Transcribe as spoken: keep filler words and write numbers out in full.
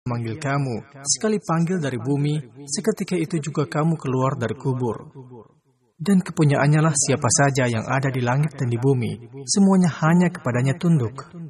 memanggil kamu, sekali panggil dari bumi, seketika itu juga kamu keluar dari kubur. Dan kepunyaannya lah siapa saja yang ada di langit dan di bumi, semuanya hanya kepadanya tunduk.